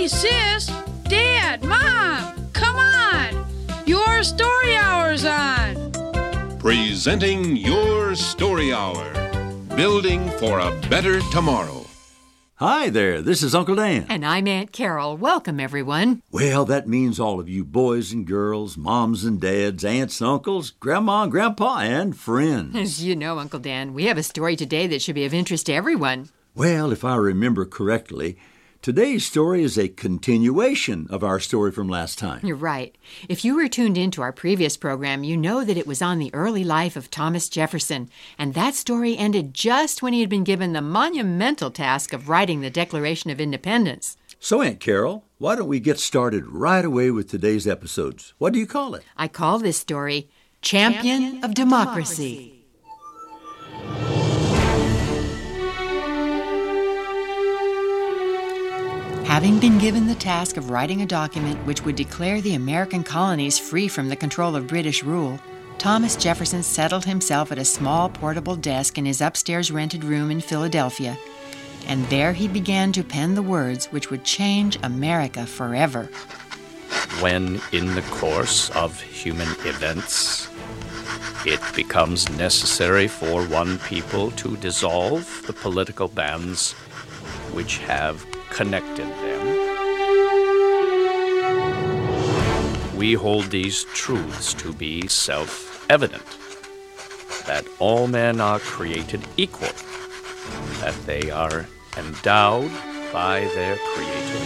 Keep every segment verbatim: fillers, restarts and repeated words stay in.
Hey, sis, Dad, Mom, come on. Your story hour's on. Presenting Your Story Hour. Building for a better tomorrow. Hi there, this is Uncle Dan. And I'm Aunt Carol. Welcome, everyone. Well, that means all of you boys and girls, moms and dads, aunts and uncles, grandma and grandpa, and friends. As you know, Uncle Dan, we have a story today that should be of interest to everyone. Well, if I remember correctly, today's story is a continuation of our story from last time. You're right. If you were tuned into our previous program, you know that it was on the early life of Thomas Jefferson, and that story ended just when he had been given the monumental task of writing the Declaration of Independence. So, Aunt Carol, why don't we get started right away with today's episodes? What do you call it? I call this story Champion, Champion of Democracy. Democracy. Having been given the task of writing a document which would declare the American colonies free from the control of British rule, Thomas Jefferson settled himself at a small portable desk in his upstairs rented room in Philadelphia, and there he began to pen the words which would change America forever. When, in the course of human events, it becomes necessary for one people to dissolve the political bands which have connected them, we hold these truths to be self-evident, that all men are created equal, that they are endowed by their Creator.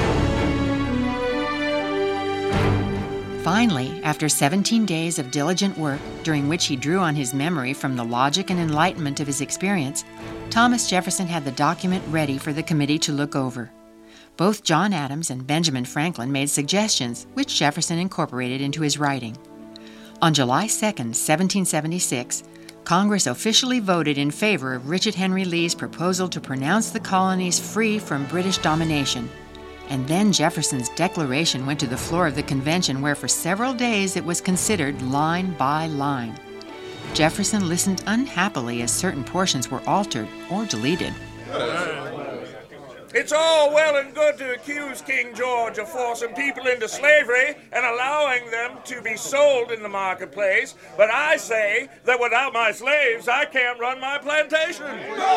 Finally, after seventeen days of diligent work, during which he drew on his memory from the logic and enlightenment of his experience, Thomas Jefferson had the document ready for the committee to look over. Both John Adams and Benjamin Franklin made suggestions, which Jefferson incorporated into his writing. On July second, seventeen seventy-six, Congress officially voted in favor of Richard Henry Lee's proposal to pronounce the colonies free from British domination. And then Jefferson's declaration went to the floor of the convention, where for several days it was considered line by line. Jefferson listened unhappily as certain portions were altered or deleted. It's all well and good to accuse King George of forcing people into slavery and allowing them to be sold in the marketplace, but I say that without my slaves, I can't run my plantation.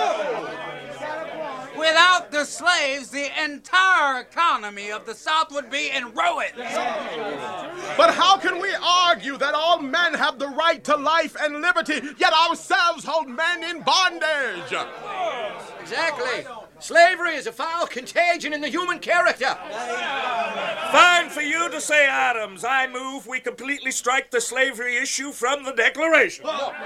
Without the slaves, the entire economy of the South would be in ruins. But how can we argue that all men have the right to life and liberty, yet ourselves hold men in bondage? Exactly. Slavery is a foul contagion in the human character. Fine for you to say, Adams. I move we completely strike the slavery issue from the Declaration.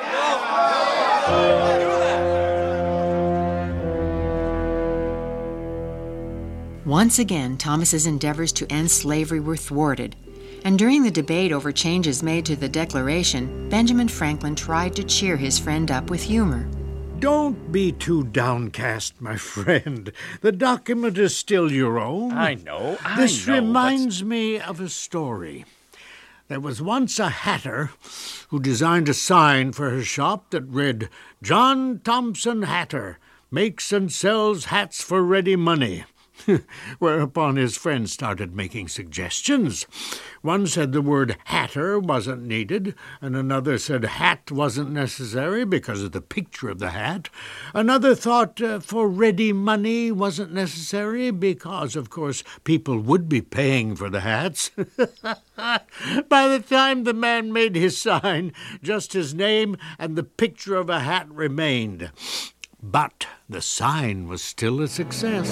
Once again, Thomas's endeavors to end slavery were thwarted, and during the debate over changes made to the Declaration, Benjamin Franklin tried to cheer his friend up with humor. Don't be too downcast, my friend. The document is still your own. I know, I This know. reminds but... me of a story. There was once a hatter who designed a sign for his shop that read, "John Thompson Hatter makes and sells hats for ready money." Whereupon his friends started making suggestions. One said the word hatter wasn't needed, and another said hat wasn't necessary because of the picture of the hat. Another thought uh, for ready money wasn't necessary because, of course, people would be paying for the hats. By the time the man made his sign, just his name and the picture of a hat remained. But the sign was still a success.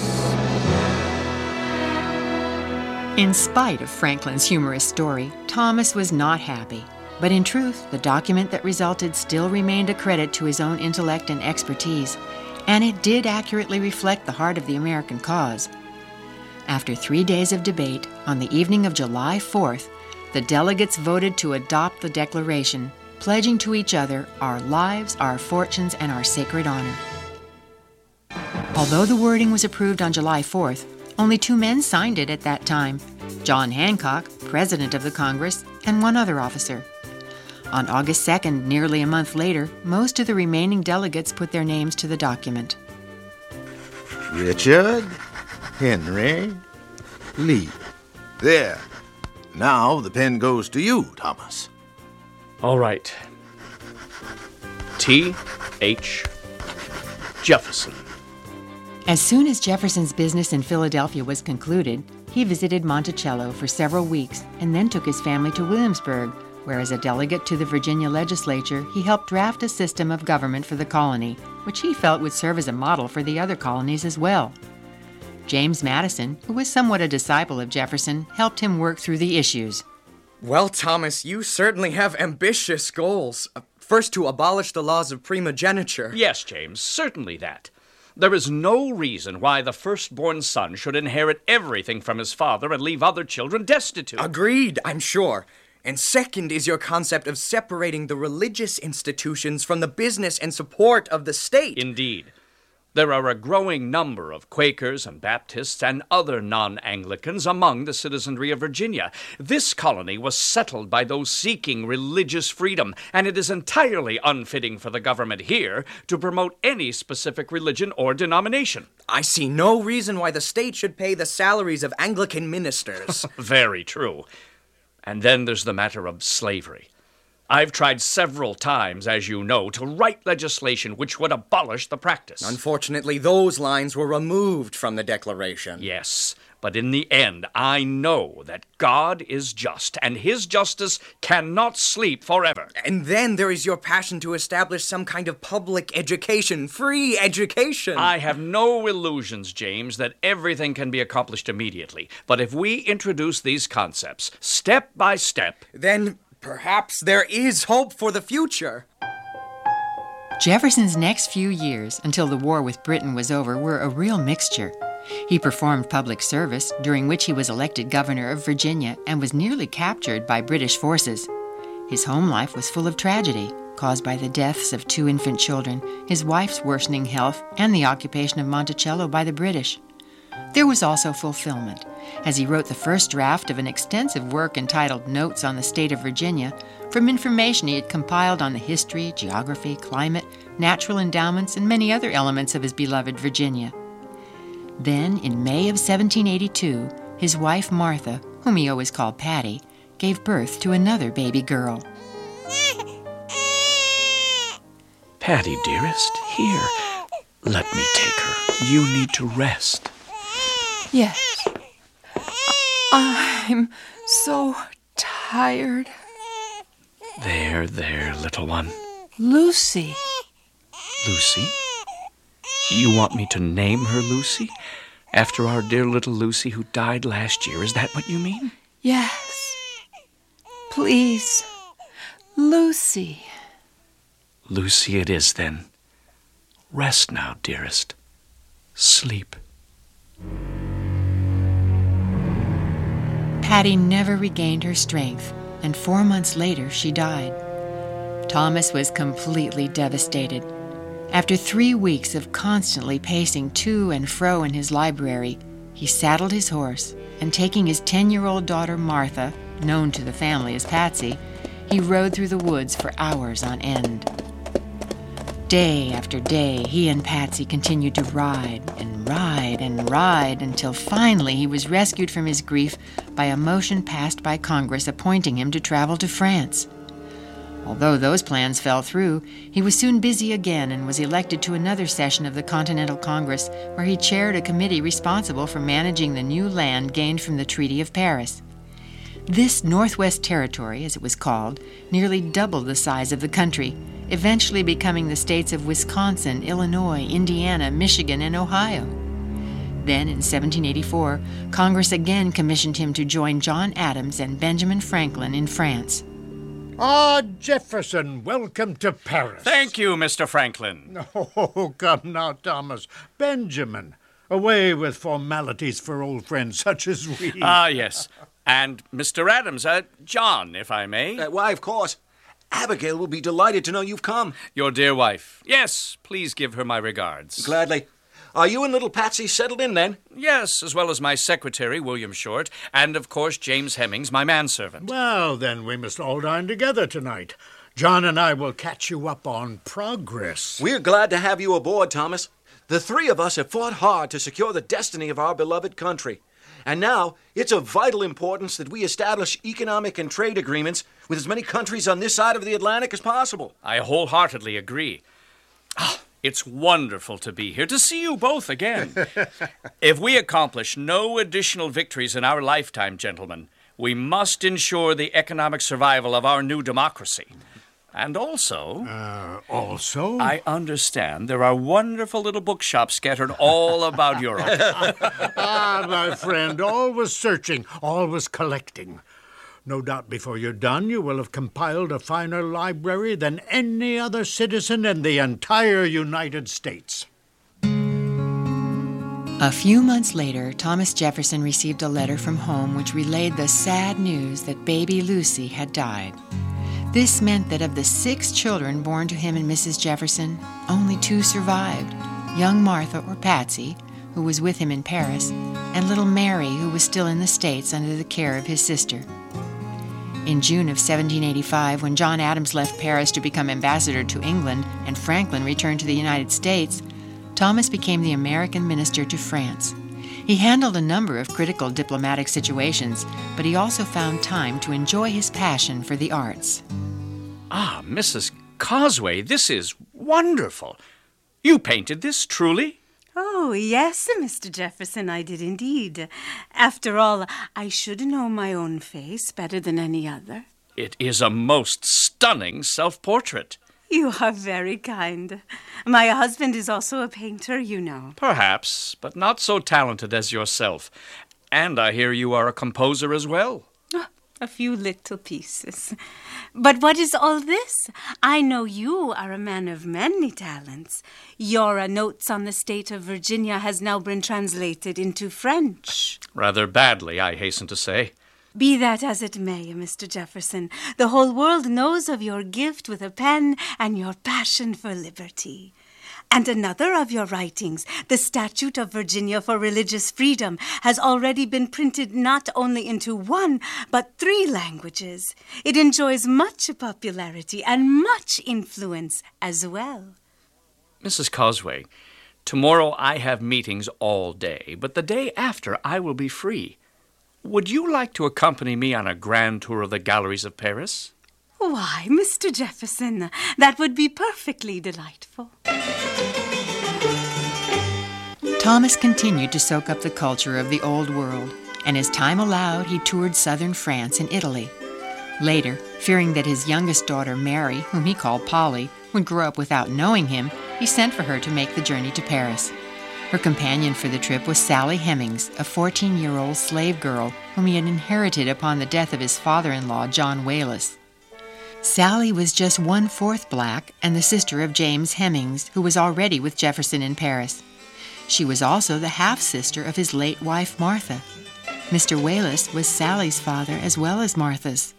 In spite of Franklin's humorous story, Thomas was not happy. But in truth, the document that resulted still remained a credit to his own intellect and expertise, and it did accurately reflect the heart of the American cause. After three days of debate, on the evening of July fourth, the delegates voted to adopt the Declaration, pledging to each other our lives, our fortunes, and our sacred honor. Although the wording was approved on July fourth, only two men signed it at that time, John Hancock, President of the Congress, and one other officer. On August second, nearly a month later, most of the remaining delegates put their names to the document. Richard, Henry, Lee. There. Now the pen goes to you, Thomas. All right. T H Jefferson. As soon as Jefferson's business in Philadelphia was concluded, he visited Monticello for several weeks and then took his family to Williamsburg, where as a delegate to the Virginia legislature, he helped draft a system of government for the colony, which he felt would serve as a model for the other colonies as well. James Madison, who was somewhat a disciple of Jefferson, helped him work through the issues. Well, Thomas, you certainly have ambitious goals. First, to abolish the laws of primogeniture. Yes, James, certainly that. There is no reason why the firstborn son should inherit everything from his father and leave other children destitute. Agreed, I'm sure. And second is your concept of separating the religious institutions from the business and support of the state. Indeed. There are a growing number of Quakers and Baptists and other non-Anglicans among the citizenry of Virginia. This colony was settled by those seeking religious freedom, and it is entirely unfitting for the government here to promote any specific religion or denomination. I see no reason why the state should pay the salaries of Anglican ministers. Very true. And then there's the matter of slavery. I've tried several times, as you know, to write legislation which would abolish the practice. Unfortunately, those lines were removed from the Declaration. Yes, but in the end, I know that God is just, and his justice cannot sleep forever. And then there is your passion to establish some kind of public education, free education. I have no illusions, James, that everything can be accomplished immediately. But if we introduce these concepts, step by step... Then... perhaps there is hope for the future. Jefferson's next few years, until the war with Britain was over, were a real mixture. He performed public service, during which he was elected governor of Virginia and was nearly captured by British forces. His home life was full of tragedy, caused by the deaths of two infant children, his wife's worsening health, and the occupation of Monticello by the British. There was also fulfillment, as he wrote the first draft of an extensive work entitled Notes on the State of Virginia, from information he had compiled on the history, geography, climate, natural endowments, and many other elements of his beloved Virginia. Then, in May of seventeen eighty-two, his wife Martha, whom he always called Patty, gave birth to another baby girl. Patty, dearest, here. Let me take her. You need to rest. Yes. I'm so tired. There, there, little one. Lucy. Lucy? You want me to name her Lucy? After our dear little Lucy who died last year, is that what you mean? Yes. Please, Lucy. Lucy it is, then. Rest now, dearest. Sleep. Patty never regained her strength, and four months later she died. Thomas was completely devastated. After three weeks of constantly pacing to and fro in his library, he saddled his horse, and taking his ten-year-old daughter Martha, known to the family as Patsy, he rode through the woods for hours on end. Day after day, he and Patsy continued to ride and ride and ride until finally he was rescued from his grief by a motion passed by Congress appointing him to travel to France. Although those plans fell through, he was soon busy again and was elected to another session of the Continental Congress, where he chaired a committee responsible for managing the new land gained from the Treaty of Paris. This Northwest Territory, as it was called, nearly doubled the size of the country, eventually becoming the states of Wisconsin, Illinois, Indiana, Michigan, and Ohio. Then, in seventeen eighty-four, Congress again commissioned him to join John Adams and Benjamin Franklin in France. Ah, Jefferson, welcome to Paris. Thank you, Mister Franklin. Oh, come now, Thomas. Benjamin, away with formalities for old friends such as we. Ah, yes. And Mister Adams, uh, John, if I may. Uh, why, of course. Abigail will be delighted to know you've come. Your dear wife. Yes, please give her my regards. Gladly. Are you and little Patsy settled in, then? Yes, as well as my secretary, William Short, and, of course, James Hemmings, my manservant. Well, then we must all dine together tonight. John and I will catch you up on progress. We're glad to have you aboard, Thomas. The three of us have fought hard to secure the destiny of our beloved country. And now, it's of vital importance that we establish economic and trade agreements with as many countries on this side of the Atlantic as possible. I wholeheartedly agree. Ah, it's wonderful to be here, to see you both again. If we accomplish no additional victories in our lifetime, gentlemen, we must ensure the economic survival of our new democracy. And also... Uh, also? I understand there are wonderful little bookshops scattered all about Europe. Ah, my friend, always searching, always collecting. No doubt before you're done, you will have compiled a finer library than any other citizen in the entire United States. A few months later, Thomas Jefferson received a letter from home which relayed the sad news that baby Lucy had died. This meant that of the six children born to him and Missus Jefferson, only two survived, young Martha, or Patsy, who was with him in Paris, and little Mary, who was still in the States under the care of his sister. In June of seventeen eighty-five, when John Adams left Paris to become ambassador to England and Franklin returned to the United States, Thomas became the American minister to France. He handled a number of critical diplomatic situations, but he also found time to enjoy his passion for the arts. Ah, Missus Causeway, this is wonderful. You painted this, truly? Oh, yes, Mister Jefferson, I did indeed. After all, I should know my own face better than any other. It is a most stunning self-portrait. You are very kind. My husband is also a painter, you know. Perhaps, but not so talented as yourself. And I hear you are a composer as well. Oh, a few little pieces. But what is all this? I know you are a man of many talents. Your Notes on the State of Virginia has now been translated into French. Rather badly, I hasten to say. Be that as it may, Mister Jefferson, the whole world knows of your gift with a pen and your passion for liberty. And another of your writings, the Statute of Virginia for Religious Freedom, has already been printed not only into one, but three languages. It enjoys much popularity and much influence as well. Missus Causeway, tomorrow I have meetings all day, but the day after I will be free. Would you like to accompany me on a grand tour of the galleries of Paris? Why, Mister Jefferson, that would be perfectly delightful. Thomas continued to soak up the culture of the Old World, and as time allowed, he toured southern France and Italy. Later, fearing that his youngest daughter, Mary, whom he called Polly, would grow up without knowing him, he sent for her to make the journey to Paris. Her companion for the trip was Sally Hemings, a fourteen-year-old slave girl whom he had inherited upon the death of his father-in-law, John Wallace. Sally was just one-fourth black and the sister of James Hemings, who was already with Jefferson in Paris. She was also the half-sister of his late wife, Martha. Mister Wallace was Sally's father as well as Martha's.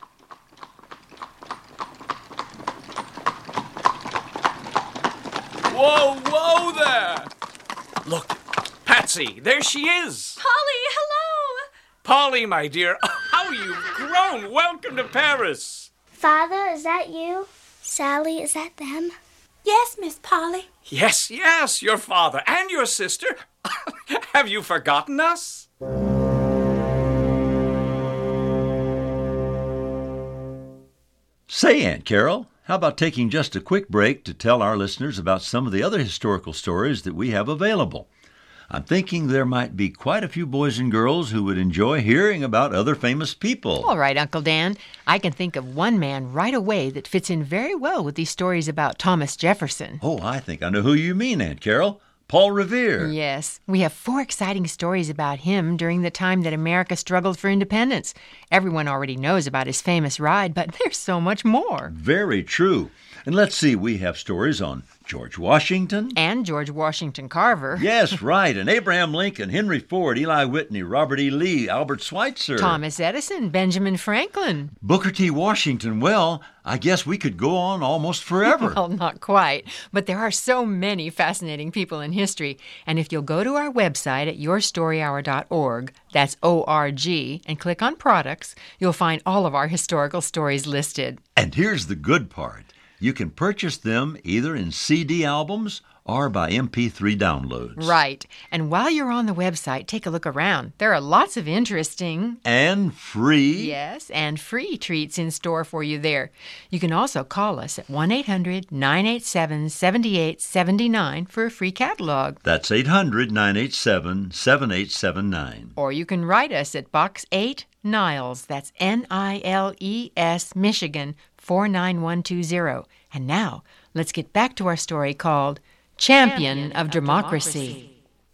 Whoa, whoa there! Look, Patsy, there she is. Polly, hello! Polly, my dear, how you've grown. Welcome to Paris. Father, is that you? Sally, is that them? Yes, Miss Polly. Yes, yes, your father and your sister. Have you forgotten us? Say, Aunt Carol, how about taking just a quick break to tell our listeners about some of the other historical stories that we have available? I'm thinking there might be quite a few boys and girls who would enjoy hearing about other famous people. All right, Uncle Dan. I can think of one man right away that fits in very well with these stories about Thomas Jefferson. Oh, I think I know who you mean, Aunt Carol. Paul Revere. Yes. We have four exciting stories about him during the time that America struggled for independence. Everyone already knows about his famous ride, but there's so much more. Very true. And let's see, we have stories on George Washington. And George Washington Carver. Yes, right. And Abraham Lincoln, Henry Ford, Eli Whitney, Robert E. Lee, Albert Schweitzer. Thomas Edison, Benjamin Franklin. Booker T. Washington. Well, I guess we could go on almost forever. Well, not quite. But there are so many fascinating people in history. And if you'll go to our website at your story hour dot org, that's O R G, and click on products, you'll find all of our historical stories listed. And here's the good part. You can purchase them either in C D albums or by M P three downloads. Right. And while you're on the website, take a look around. There are lots of interesting... And free... Yes, and free treats in store for you there. You can also call us at one eight hundred nine eight seven seven eight seven nine for a free catalog. That's eight hundred nine eight seven seven eight seven nine. Or you can write us at Box eight, Niles. That's N I L E S, Michigan, four nine one two zero. And now, let's get back to our story called Champion, Champion of, of Democracy.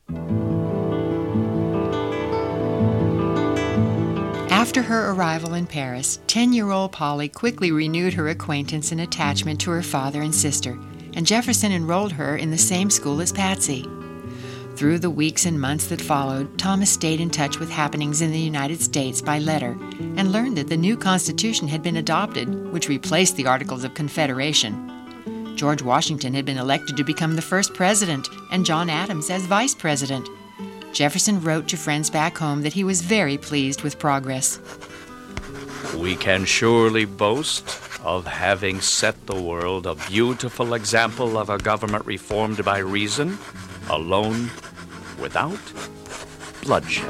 Democracy. After her arrival in Paris, ten-year-old Polly quickly renewed her acquaintance and attachment to her father and sister, and Jefferson enrolled her in the same school as Patsy. Through the weeks and months that followed, Thomas stayed in touch with happenings in the United States by letter and learned that the new Constitution had been adopted, which replaced the Articles of Confederation. George Washington had been elected to become the first president, and John Adams as vice president. Jefferson wrote to friends back home that he was very pleased with progress. We can surely boast of having set the world a beautiful example of a government reformed by reason, alone, without bloodshed.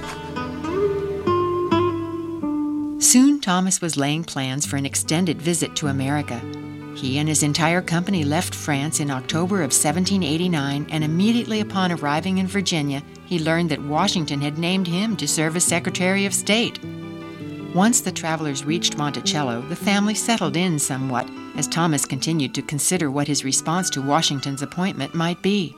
Soon Thomas was laying plans for an extended visit to America. He and his entire company left France in October of seventeen eighty-nine, and immediately upon arriving in Virginia, he learned that Washington had named him to serve as Secretary of State. Once the travelers reached Monticello, the family settled in somewhat, as Thomas continued to consider what his response to Washington's appointment might be.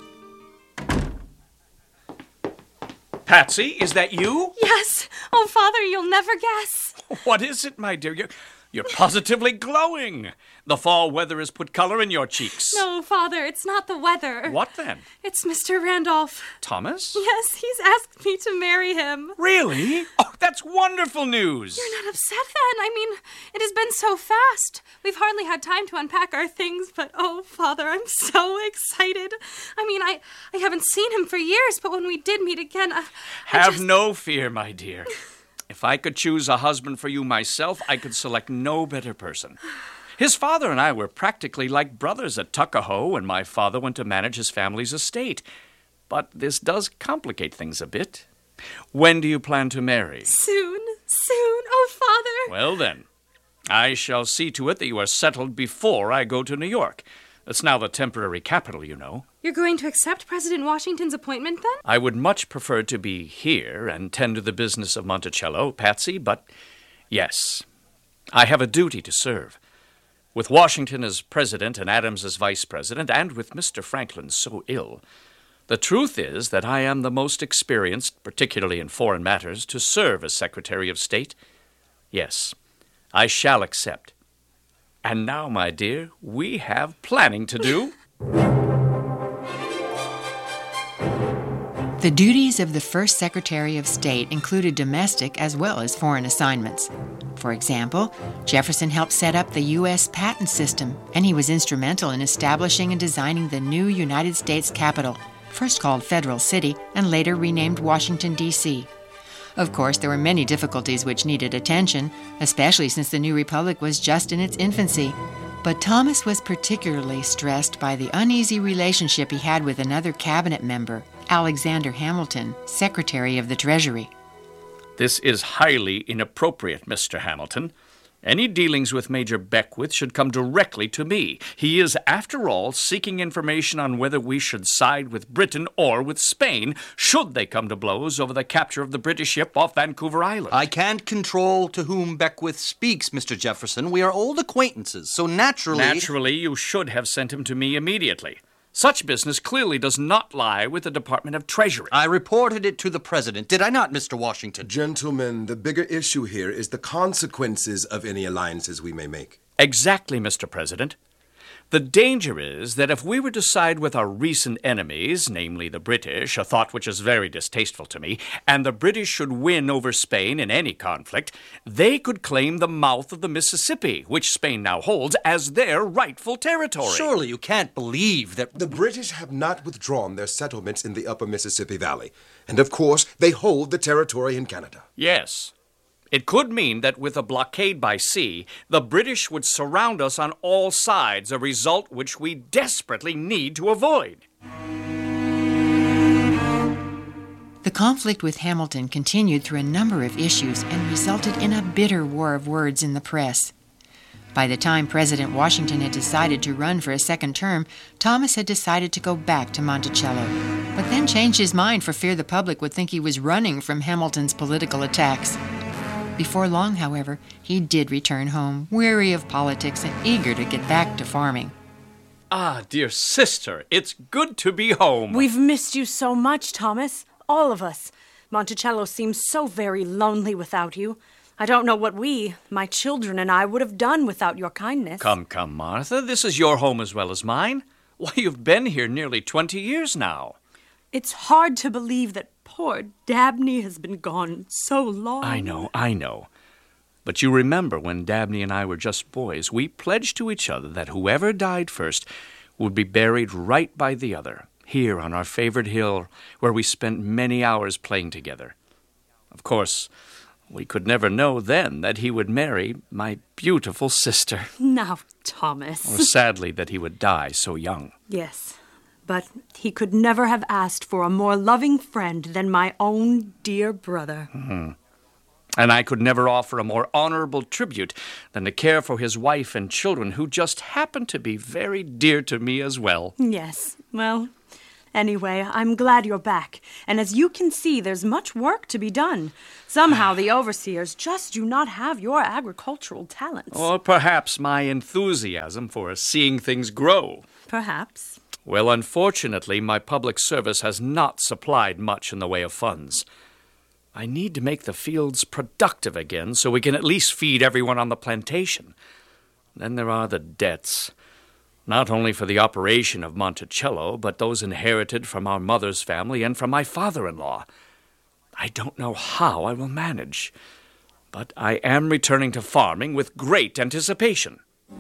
Patsy, is that you? Yes. Oh, Father, you'll never guess. What is it, my dear? You're, you're positively glowing. The fall weather has put color in your cheeks. No, Father, it's not the weather. What then? It's Mister Randolph. Thomas? Yes, he's asked me to marry him. Really? Oh, that's wonderful news. You're not upset then? I mean, it has been so fast. We've hardly had time to unpack our things, but oh, Father, I'm so excited. I mean, I, I haven't seen him for years, but when we did meet again, I, I Have just... no fear, my dear. If I could choose a husband for you myself, I could select no better person. His father and I were practically like brothers at Tuckahoe when my father went to manage his family's estate. But this does complicate things a bit. When do you plan to marry? Soon, soon. Oh, Father. Well, then, I shall see to it that you are settled before I go to New York. It's now the temporary capital, you know. You're going to accept President Washington's appointment, then? I would much prefer to be here and tend to the business of Monticello, Patsy, but yes, I have a duty to serve. With Washington as president and Adams as vice president, and with Mister Franklin so ill, the truth is that I am the most experienced, particularly in foreign matters, to serve as Secretary of State. Yes, I shall accept. And now, my dear, we have planning to do. The duties of the first Secretary of State included domestic as well as foreign assignments. For example, Jefferson helped set up the U S patent system, and he was instrumental in establishing and designing the new United States Capitol, first called Federal City and later renamed Washington, D C Of course, there were many difficulties which needed attention, especially since the new republic was just in its infancy. But Thomas was particularly stressed by the uneasy relationship he had with another cabinet member, Alexander Hamilton, Secretary of the Treasury. This is highly inappropriate, Mister Hamilton. Any dealings with Major Beckwith should come directly to me. He is, after all, seeking information on whether we should side with Britain or with Spain, should they come to blows over the capture of the British ship off Vancouver Island. I can't control to whom Beckwith speaks, Mister Jefferson. We are old acquaintances, so naturally... Naturally, you should have sent him to me immediately. Such business clearly does not lie with the Department of Treasury. I reported it to the President, did I not, Mister Washington? Gentlemen, the bigger issue here is the consequences of any alliances we may make. Exactly, Mister President. The danger is that if we were to side with our recent enemies, namely the British, a thought which is very distasteful to me, and the British should win over Spain in any conflict, they could claim the mouth of the Mississippi, which Spain now holds, as their rightful territory. Surely you can't believe that... The British have not withdrawn their settlements in the upper Mississippi Valley, and of course they hold the territory in Canada. Yes. It could mean that with a blockade by sea, the British would surround us on all sides, a result which we desperately need to avoid. conflict with Hamilton continued through a number of issues and resulted in a bitter war of words in the press. By the time President Washington had decided to run for a second term, Thomas had decided to go back to Monticello, but then changed his mind for fear the public would think he was running from Hamilton's political attacks. Before long, however, he did return home, weary of politics and eager to get back to farming. Ah, dear sister, it's good to be home. We've missed you so much, Thomas. All of us. Monticello seems so very lonely without you. I don't know what we, my children and I, would have done without your kindness. Come, come, Martha. This is your home as well as mine. Why, you've been here nearly twenty years now. It's hard to believe that poor Dabney has been gone so long. I know, I know. But you remember when Dabney and I were just boys, we pledged to each other that whoever died first would be buried right by the other, here on our favorite hill, where we spent many hours playing together. Of course, we could never know then that he would marry my beautiful sister. Now, Thomas. Or sadly that he would die so young. Yes, but he could never have asked for a more loving friend than my own dear brother. Mm-hmm. And I could never offer a more honorable tribute than to care for his wife and children, who just happen to be very dear to me as well. Yes, well, anyway, I'm glad you're back. And as you can see, there's much work to be done. Somehow the overseers just do not have your agricultural talents. Or perhaps my enthusiasm for seeing things grow. Perhaps. Well, unfortunately, my public service has not supplied much in the way of funds. I need to make the fields productive again so we can at least feed everyone on the plantation. Then there are the debts, not only for the operation of Monticello, but those inherited from our mother's family and from my father-in-law. I don't know how I will manage, but I am returning to farming with great anticipation.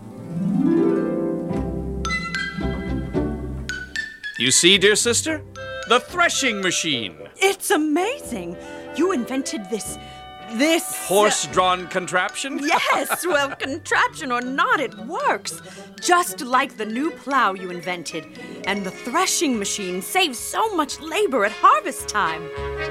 You see, dear sister, the threshing machine. It's amazing. You invented this, this... horse-drawn contraption? Yes, well, contraption or not, it works. Just like the new plow you invented. And the threshing machine saves so much labor at harvest time.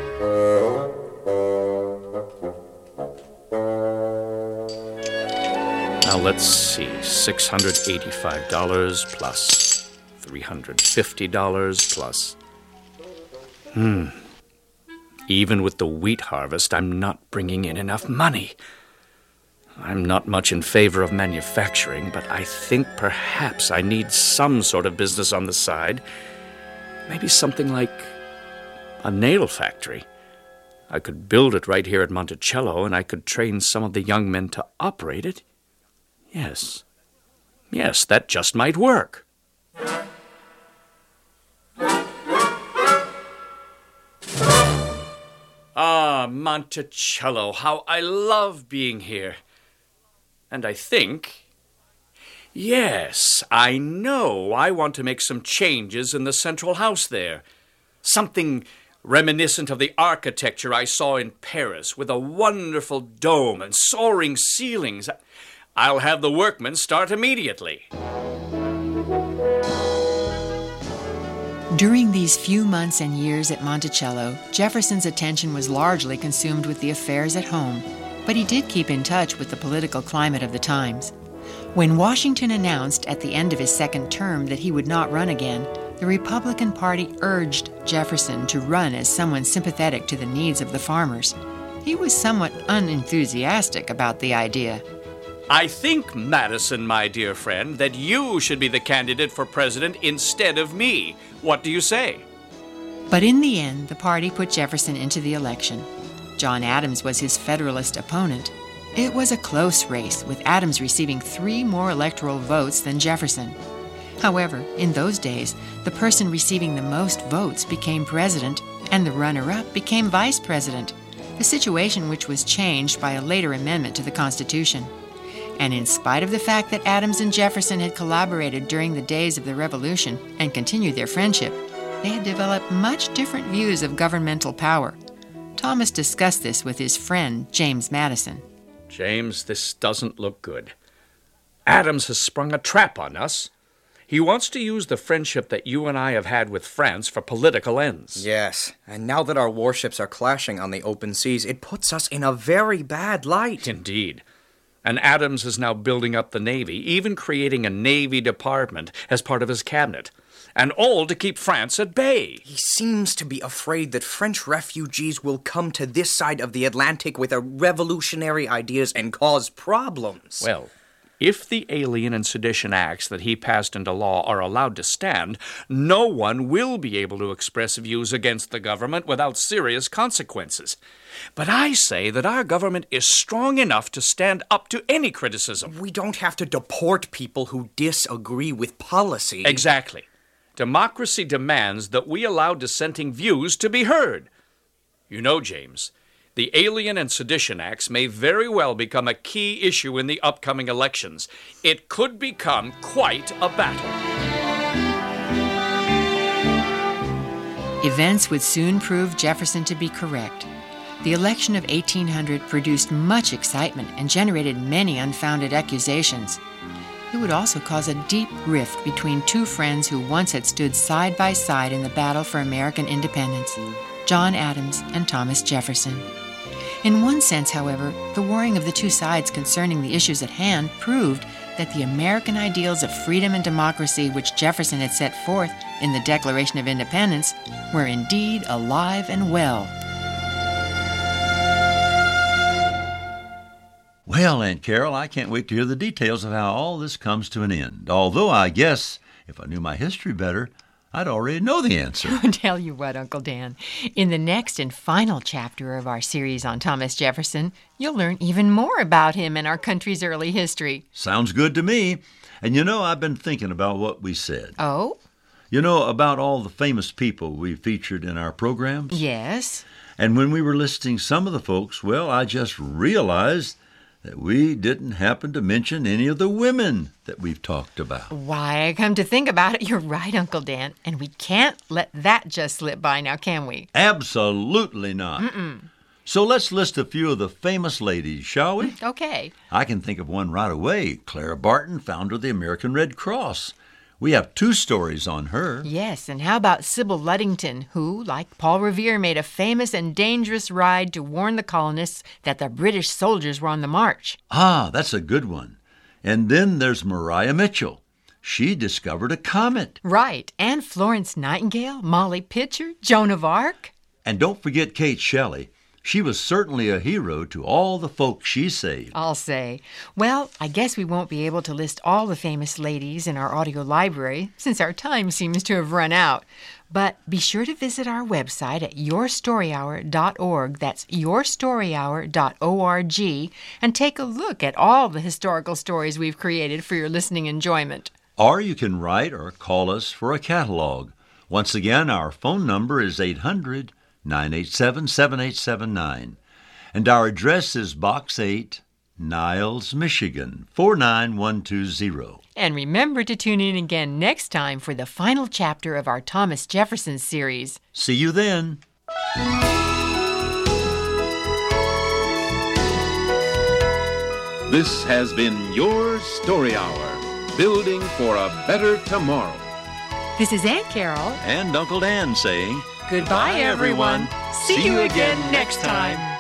Now, let's see. six hundred eighty-five dollars plus three hundred fifty dollars plus... Hmm... Even with the wheat harvest, I'm not bringing in enough money. I'm not much in favor of manufacturing, but I think perhaps I need some sort of business on the side. Maybe something like a nail factory. I could build it right here at Monticello, and I could train some of the young men to operate it. Yes. Yes, that just might work. Ah, Monticello, how I love being here. And I think... Yes, I know I want to make some changes in the central house there. Something reminiscent of the architecture I saw in Paris, with a wonderful dome and soaring ceilings. I'll have the workmen start immediately. During these few months and years at Monticello, Jefferson's attention was largely consumed with the affairs at home, but he did keep in touch with the political climate of the times. When Washington announced at the end of his second term that he would not run again, the Republican Party urged Jefferson to run as someone sympathetic to the needs of the farmers. He was somewhat unenthusiastic about the idea. I think, Madison, my dear friend, that you should be the candidate for president instead of me. What do you say? But in the end, the party put Jefferson into the election. John Adams was his Federalist opponent. It was a close race, with Adams receiving three more electoral votes than Jefferson. However, in those days, the person receiving the most votes became president, and the runner-up became vice president, a situation which was changed by a later amendment to the Constitution. And in spite of the fact that Adams and Jefferson had collaborated during the days of the Revolution and continued their friendship, they had developed much different views of governmental power. Thomas discussed this with his friend, James Madison. James, this doesn't look good. Adams has sprung a trap on us. He wants to use the friendship that you and I have had with France for political ends. Yes, and now that our warships are clashing on the open seas, it puts us in a very bad light. Indeed. And Adams is now building up the Navy, even creating a Navy department as part of his cabinet. And all to keep France at bay. He seems to be afraid that French refugees will come to this side of the Atlantic with their revolutionary ideas and cause problems. Well, if the Alien and Sedition Acts that he passed into law are allowed to stand, no one will be able to express views against the government without serious consequences. But I say that our government is strong enough to stand up to any criticism. We don't have to deport people who disagree with policy. Exactly. Democracy demands that we allow dissenting views to be heard. You know, James, the Alien and Sedition Acts may very well become a key issue in the upcoming elections. It could become quite a battle. Events would soon prove Jefferson to be correct. The election of eighteen hundred produced much excitement and generated many unfounded accusations. It would also cause a deep rift between two friends who once had stood side by side in the battle for American independence, John Adams and Thomas Jefferson. In one sense, however, the warring of the two sides concerning the issues at hand proved that the American ideals of freedom and democracy which Jefferson had set forth in the Declaration of Independence were indeed alive and well. Well, Aunt Carol, I can't wait to hear the details of how all this comes to an end. Although I guess if I knew my history better, I'd already know the answer. Tell you what, Uncle Dan, in the next and final chapter of our series on Thomas Jefferson, you'll learn even more about him and our country's early history. Sounds good to me. And you know, I've been thinking about what we said. Oh? You know, about all the famous people we featured in our programs? Yes. And when we were listing some of the folks, well, I just realized that we didn't happen to mention any of the women that we've talked about. Why, come to think about it, you're right, Uncle Dan. And we can't let that just slip by now, can we? Absolutely not. Mm-mm. So let's list a few of the famous ladies, shall we? Okay. I can think of one right away. Clara Barton, founder of the American Red Cross. We have two stories on her. Yes, and how about Sybil Ludington, who, like Paul Revere, made a famous and dangerous ride to warn the colonists that the British soldiers were on the march? Ah, that's a good one. And then there's Maria Mitchell. She discovered a comet. Right, and Florence Nightingale, Molly Pitcher, Joan of Arc. And don't forget Kate Shelley. She was certainly a hero to all the folks she saved. I'll say. Well, I guess we won't be able to list all the famous ladies in our audio library, since our time seems to have run out. But be sure to visit our website at your story hour dot org, that's your story hour dot org, and take a look at all the historical stories we've created for your listening enjoyment. Or you can write or call us for a catalog. Once again, our phone number is eight hundred, nine eight seven, seven eight seven nine. And our address is Box eight, Niles, Michigan, four nine one two zero. And remember to tune in again next time for the final chapter of our Thomas Jefferson series. See you then. This has been Your Story Hour, building for a better tomorrow. This is Aunt Carol and Uncle Dan saying, Goodbye, everyone. See you again next time.